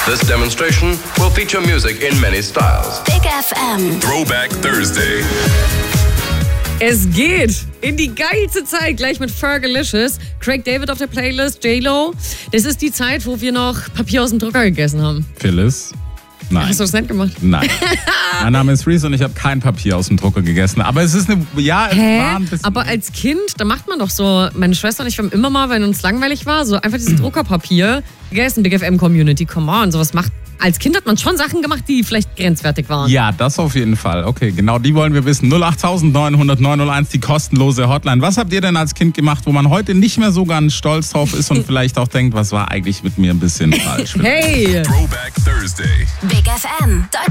This demonstration will feature music in many styles. Big FM. Throwback Thursday. Es geht in die geilste Zeit, gleich mit Fergalicious. Craig David auf der Playlist, J-Lo. Das ist die Zeit, wo wir noch Papier aus dem Drucker gegessen haben. Phyllis? Nein. Hast du das nicht gemacht? Nein. Mein Name ist Reese und ich habe kein Papier aus dem Drucker gegessen. Aber es ist war ein bisschen... Aber als Kind, da macht man doch so, meine Schwester und ich haben immer mal, wenn uns langweilig war, so einfach dieses Druckerpapier gegessen, Big FM Community, come on, sowas macht. Als Kind hat man schon Sachen gemacht, die vielleicht grenzwertig waren. Ja, das auf jeden Fall. Okay, genau, die wollen wir wissen. 08900 901, die kostenlose Hotline. Was habt ihr denn als Kind gemacht, wo man heute nicht mehr so ganz stolz drauf ist und vielleicht auch denkt, was war eigentlich mit mir ein bisschen falsch? Hey! Throwback Thursday. Big FM.